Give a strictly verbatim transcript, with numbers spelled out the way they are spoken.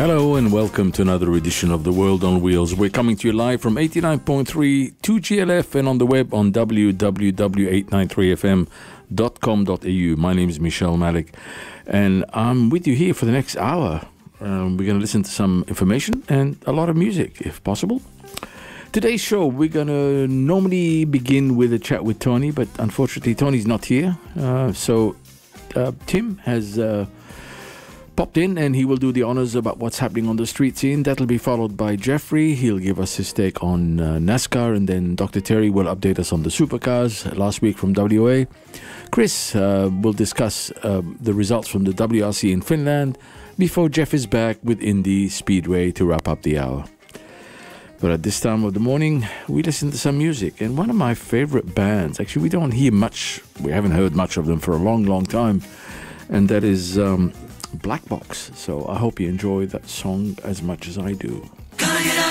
Hello and welcome to another edition of The World on Wheels. We're coming to you live from eighty-nine point three two G L F and on the web on w w w dot eight nine three f m dot com dot a u. My name is Michelle Malik and I'm with you here for the next hour. Um, we're going to listen to some information and a lot of music, if possible. Today's show, we're going to normally begin with a chat with Tony, but unfortunately Tony's not here. Uh, so uh, Tim has... Uh, popped in and he will do the honors about what's happening on the street scene. That'll be followed by Jeffrey. He'll give us his take on uh, NASCAR, and then Doctor Terry will update us on the supercars last week from W A. Chris uh, will discuss uh, the results from the W R C in Finland before Jeff is back with Indy Speedway to wrap up the hour. But at this time of the morning, we listen to some music, and one of my favorite bands, actually we don't hear much, we haven't heard much of them for a long, long time, and that is... Um, Black Box. So I hope you enjoy that song as much as I do. Gonna get up.